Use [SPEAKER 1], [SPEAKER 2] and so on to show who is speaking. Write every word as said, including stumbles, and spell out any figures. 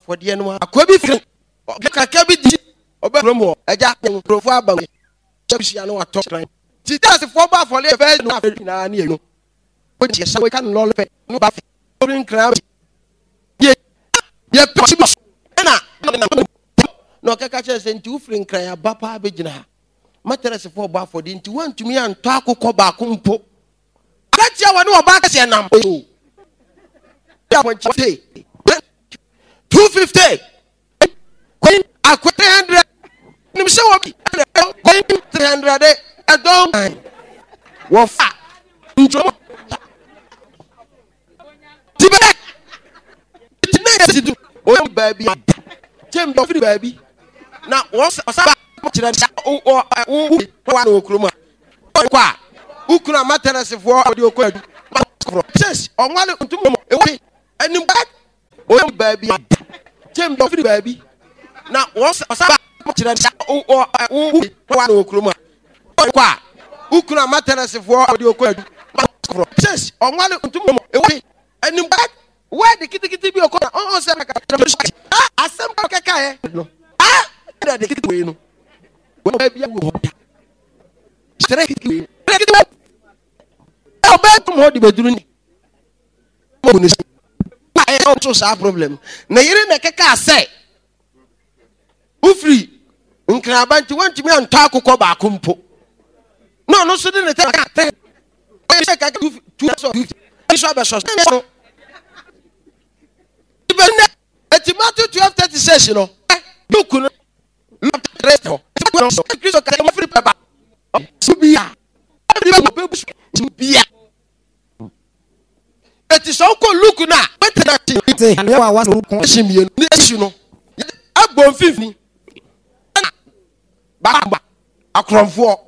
[SPEAKER 1] for the no akwabi free kaka bi di obefromo eja profo aban chebsia no ato kran ti that's for ba for le fe no afi na na enu o ti sa we kan lo fe no ba fe obin kran ye ye possible na no kaka che se nti ufri nkran ya ba pa be gina ha materese for ba for the nti wantumi anto akokọ ba kompo katia wa no oba kase nam o ya won chi two fifty going akwa three hundred nim se wo bi going three hundred e don wo fa njo tibe tibe ti do o baby tem do fi baby na wo sa kira o o o wa no kroma kwa ukuna materese fo odi okodu yes onwale ntumo ewe anim ba o baby tem do fi baby na wo sa kira o o o wa no kroma kwa ukuna materese fo odi okodu yes onwale ntumo ewe anim ba where the kitikiti bi okodu on se maka asem ka ka e no ah the kitikiti we no baby wo straight we o be to mo di beduru ni mo ni ma e o so sa problem na yire na keka ase ufri nkra banti wanti mi anto akokọ ba akompo no no so de ne ta ka te o se ka two so fifty so be so no ibenne etimato twelve thirty-six no book no resto so Kristo ka mo free papa subia subia eti so ko look na better that
[SPEAKER 2] na wa wa so ko
[SPEAKER 1] shimie ni esu no agbon fifini ba ba akronfo